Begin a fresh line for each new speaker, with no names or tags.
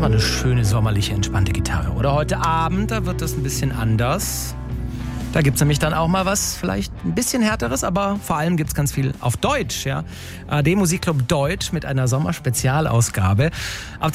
aber eine schöne, sommerliche, entspannte Gitarre. Oder heute Abend, da wird das ein bisschen anders. Da gibt es nämlich dann auch mal was, vielleicht ein bisschen härteres, aber vor allem gibt es ganz viel auf Deutsch. Ja? ARD Musikclub Deutsch mit einer Sommerspezialausgabe. Ab